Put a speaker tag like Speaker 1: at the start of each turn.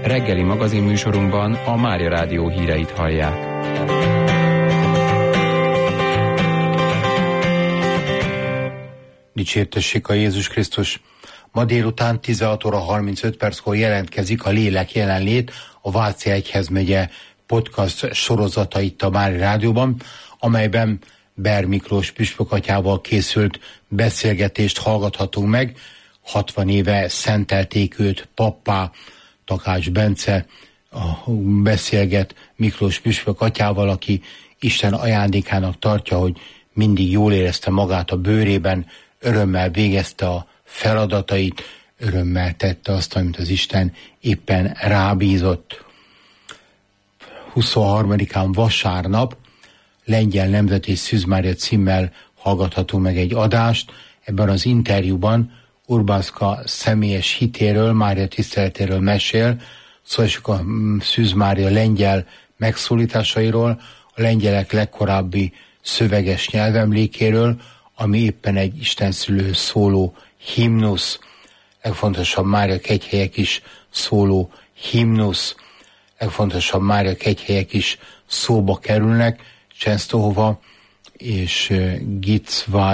Speaker 1: Reggeli magazinműsorunkban a Mária Rádió híreit hallják.
Speaker 2: Dicsértessék a Jézus Krisztus! Ma délután 16 óra 35 perckor jelentkezik a Lélek jelenlét, a Váci Egyházmegye podcast sorozata itt a Mária Rádióban, amelyben Ber Miklós püspök atyával készült beszélgetést hallgathatunk meg. 60 éve szentelték őt pappá. Takács Bence beszélget Miklós püspök atyával, aki Isten ajándékának tartja, hogy mindig jól érezte magát a bőrében, örömmel végezte a feladatait, örömmel tette azt, amit az Isten éppen rábízott. 23-án vasárnap Lengyel Nemzeti Szűz Mária címmel hallgathatunk meg egy adást. Ebben az interjúban Urbánszka személyes hitéről, Mária tiszteletéről mesél, szóval a Szűz Mária lengyel megszólításairól, a lengyelek legkorábbi szöveges nyelvemlékéről, ami éppen egy istenszülő szóló himnusz, legfontosabb Mária kegyhelyek is szóló himnusz, legfontosabb Mária kegyhelyek is szóba kerülnek, Csensztóhova és Gicvár